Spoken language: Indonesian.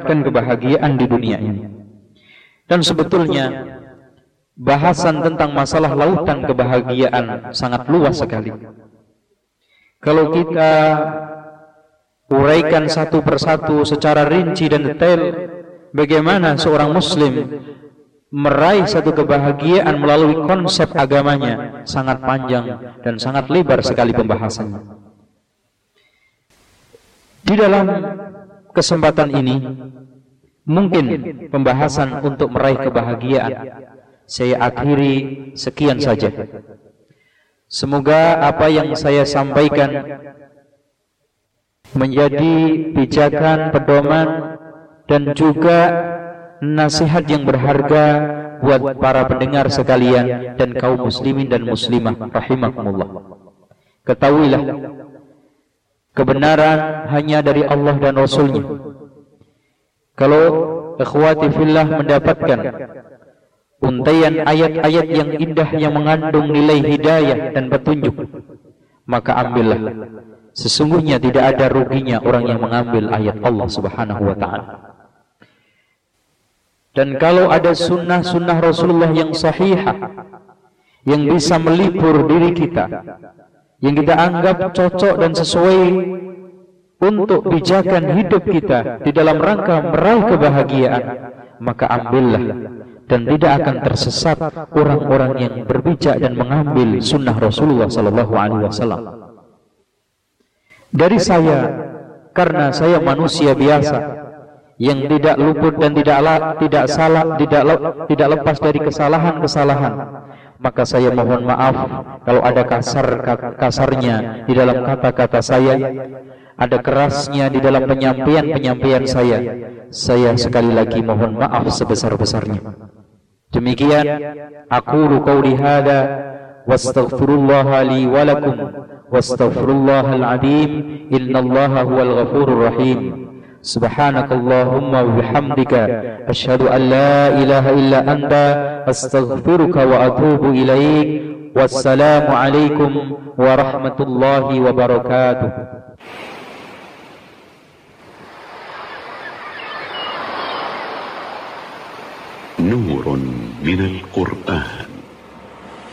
mendapatkan kebahagiaan di dunia ini. Dan sebetulnya bahasan tentang masalah lautan kebahagiaan sangat luas sekali. Kalau kita uraikan satu persatu secara rinci dan detail, bagaimana seorang muslim meraih satu kebahagiaan melalui konsep agamanya, sangat panjang dan sangat lebar sekali pembahasannya. Di dalam kesempatan ini mungkin pembahasan untuk meraih kebahagiaan saya akhiri sekian saja. Semoga apa yang saya sampaikan menjadi pijakan, pedoman, dan juga nasihat yang berharga buat para pendengar sekalian dan kaum muslimin dan muslimah rahimakumullah. Ketahuilah, kebenaran hanya dari Allah dan Rasul-Nya. Kalau ikhwati fillah mendapatkan untaian ayat-ayat yang indah yang mengandung nilai hidayah dan petunjuk, maka ambillah. Sesungguhnya tidak ada ruginya orang yang mengambil ayat Allah Subhanahu wa ta'ala. Dan kalau ada sunnah-sunnah Rasulullah yang sahihah, yang bisa melipur diri kita, yang kita anggap cocok dan sesuai untuk pijakan hidup kita di dalam rangka meraih kebahagiaan, maka ambillah. Dan tidak akan tersesat orang-orang yang berpijak dan mengambil sunnah Rasulullah sallallahu alaihi wasallam. Dari saya, karena saya manusia biasa yang tidak luput dan tidak lepas dari kesalahan-kesalahan, maka saya mohon maaf kalau ada kasarnya di dalam kata-kata saya, ada kerasnya di dalam penyampaian saya. Saya sekali lagi mohon maaf sebesar-besarnya. Demikian aqulu qauli hadza wastaghfirullaha li wa lakum wastaghfirullahal azim innallaha huwal ghafurur rahim. Subhanakallahumma wa bihamdika asyhadu an la ilaha illa anta astaghfiruka wa atubu ilaik. Wassalamu alaikum warahmatullahi wabarakatuh. نور من القرآن.